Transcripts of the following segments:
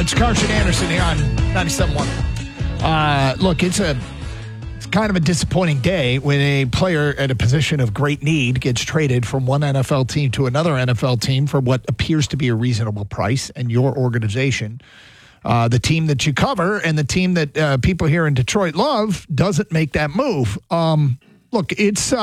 It's Carson Anderson here on 97.1. Look, it's kind of a disappointing day when a player at a position of great need gets traded from one NFL team to another NFL team for what appears to be a reasonable price, and your organization, the team that you cover and the team that people here in Detroit love, doesn't make that move. Look, it's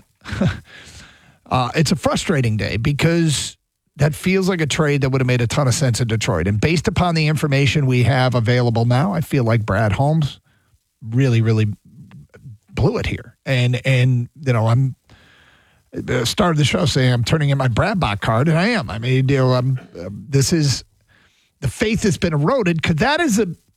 a frustrating day because that feels like a trade that would have made a ton of sense in Detroit. And based upon the information we have available now, I feel like Brad Holmes really, really blew it here. And you know, I'm started the show saying I'm turning in my Bradbot card, and I am. I mean, you know, this is the faith has been eroded because that is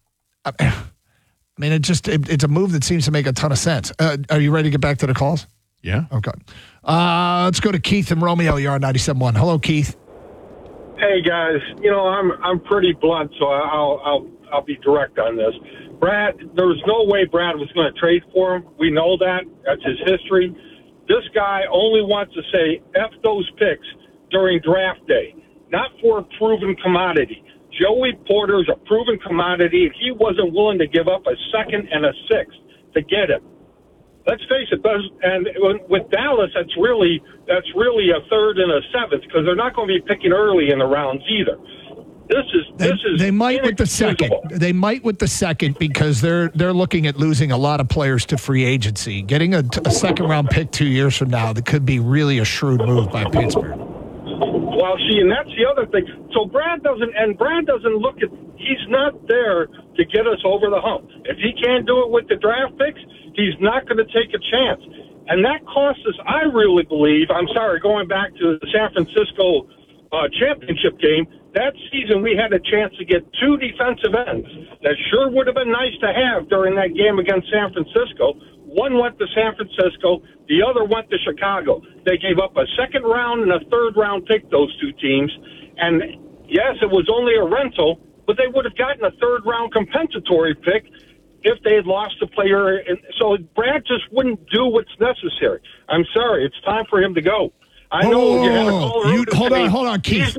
it's a move that seems to make a ton of sense. Are you ready to get back to the calls? Yeah. Okay. Let's go to Keith and Romeo. You're on 97.1. Hello, Keith. Hey guys, you know I'm pretty blunt, so I'll be direct on this. Brad, there was no way Brad was going to trade for him. We know that. That's his history. This guy only wants to say F those picks during draft day, not for a proven commodity. Joey Porter's a proven commodity, and he wasn't willing to give up a second and a sixth to get him. Let's face it, and with Dallas, that's really a third and a seventh because they're not going to be picking early in the rounds either. They might with the second. They might with the second because they're looking at losing a lot of players to free agency. Getting a second round pick 2 years from now, that could be really a shrewd move by Pittsburgh. Well, see, and that's the other thing. So Brad doesn't look at. He's not there to get us over the hump. If he can't do it with the draft picks, he's not going to take a chance. And that cost us, I really believe, going back to the San Francisco championship game, that season we had a chance to get two defensive ends that sure would have been nice to have during that game against San Francisco. One went to San Francisco, the other went to Chicago. They gave up a second round and a third round pick, those two teams. And yes, it was only a rental, but they would have gotten a third round compensatory pick if they had lost a player. So Brad just wouldn't do what's necessary. I'm sorry. It's time for him to go. I know you had a caller. Hold on, Keith.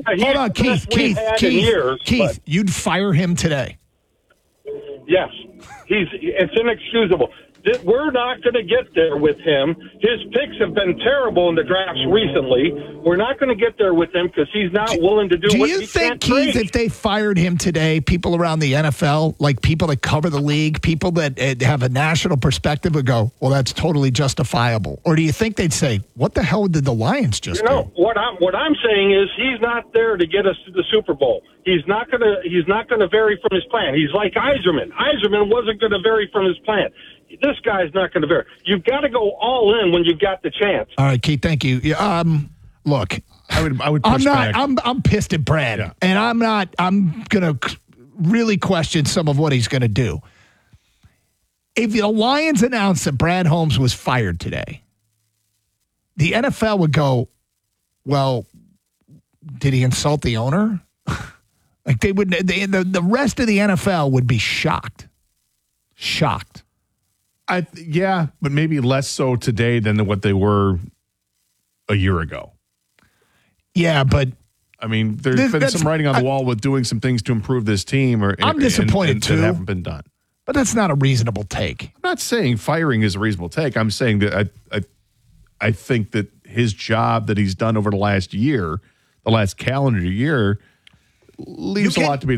Keith, you'd fire him today. Yes. It's inexcusable. We're not going to get there with him. His picks have been terrible in the drafts recently. We're not going to get there with him because he's not willing to do what he can't. Do you think, Keith, if they fired him today, people around the NFL, like people that cover the league, people that have a national perspective would go, well, that's totally justifiable? Or do you think they'd say, what the hell did the Lions just do? What I'm saying is he's not there to get us to the Super Bowl. He's not going to vary from his plan. He's like Iserman. Iserman wasn't going to vary from his plan. This guy's not going to vary. You've got to go all in when you've got the chance. All right, Keith, thank you. Look, I would push back. I'm pissed at Brad, and I'm going to really question some of what he's going to do. If the Lions announced that Brad Holmes was fired today, the NFL would go, well, did he insult the owner? Like they would, the rest of the NFL would be shocked. Shocked. But maybe less so today than what they were a year ago. Yeah, but I mean, there's been some writing on the wall with doing some things to improve this team. I'm disappointed too. That haven't been done. But that's not a reasonable take. I'm not saying firing is a reasonable take. I'm saying that I think that his job that he's done over the last calendar year, leaves a lot to be